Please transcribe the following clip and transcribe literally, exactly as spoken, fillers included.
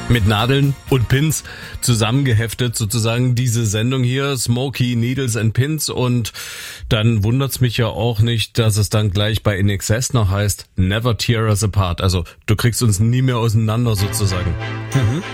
mit Nadeln und Pins zusammengeheftet, sozusagen diese Sendung hier, Smokey, Needles and Pins. Und dann wundert's mich ja auch nicht, dass es dann gleich bei In Excess noch heißt, Never Tear Us Apart. Also du kriegst uns nie mehr auseinander sozusagen. Mhm.